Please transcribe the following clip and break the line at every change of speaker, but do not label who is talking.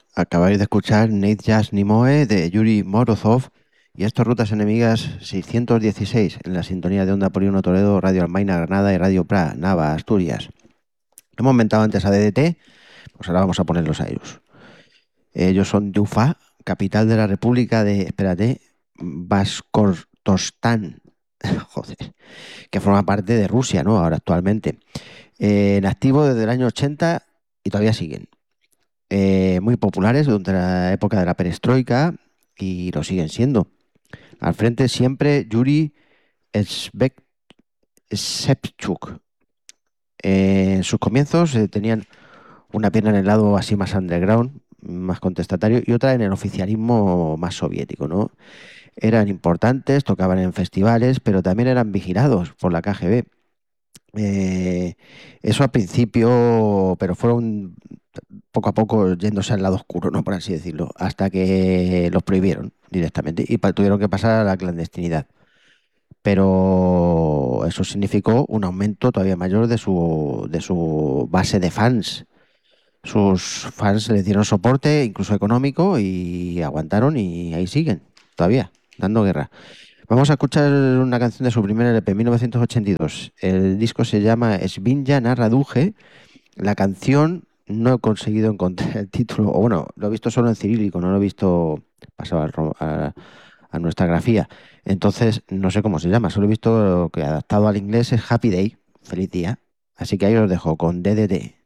Acabáis de escuchar Nate Jazz Nimoe de Yuri Morozov y esto Rutas Enemigas 616 en la sintonía de Onda Polígono Toledo, Radio Almaina Granada y Radio Pra, Nava, Asturias. Hemos mentado antes a DDT, pues ahora vamos a ponerlos a ellos. Ellos son de Ufa, capital de la República de, espérate, Baskortostán, joder, que forma parte de Rusia, ¿no? Ahora actualmente. En activo desde el año 80 y todavía siguen. Muy populares durante la época de la perestroika y lo siguen siendo. Al frente siempre Yuri Svek- Shevchuk. En sus comienzos tenían una pierna en el lado así más underground, más contestatario, y otra en el oficialismo más soviético, ¿no? Eran importantes, tocaban en festivales, pero también eran vigilados por la KGB. Eh, Eso al principio, pero fueron poco a poco yéndose al lado oscuro, ¿no? Por así decirlo, hasta que los prohibieron directamente y tuvieron que pasar a la clandestinidad. Pero eso significó un aumento todavía mayor de su base de fans. Sus fans le dieron soporte, incluso económico, y aguantaron y ahí siguen, todavía, dando guerra. Vamos a escuchar una canción de su primer LP, 1982. El disco se llama Svinja Narra Duje. La canción no he conseguido encontrar el título, o bueno, lo he visto solo en cirílico, no lo he visto pasado a nuestra grafía. Entonces, no sé cómo se llama, solo he visto que adaptado al inglés es Happy Day, feliz día. Así que ahí os dejo con DDT.